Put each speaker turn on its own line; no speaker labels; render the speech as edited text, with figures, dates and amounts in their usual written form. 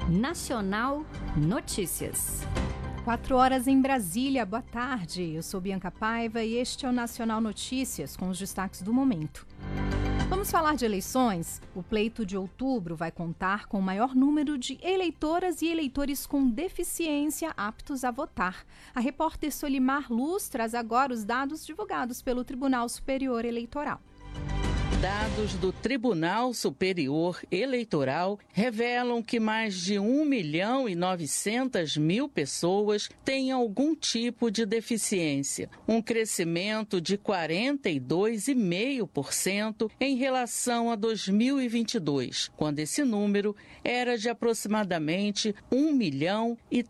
Nacional Notícias.
4 horas em Brasília, boa tarde. Eu sou Bianca Paiva e este é o Nacional Notícias com os destaques do momento. Vamos falar de eleições? O pleito de outubro vai contar com o maior número de eleitoras e eleitores com deficiência aptos a votar. A repórter Solimar Luz traz agora os dados divulgados pelo Tribunal Superior Eleitoral.
Dados do Tribunal Superior Eleitoral revelam que mais de 1.900.000 pessoas têm algum tipo de deficiência, um crescimento de 42,5% em relação a 2022, quando esse número era de aproximadamente 1.300.000.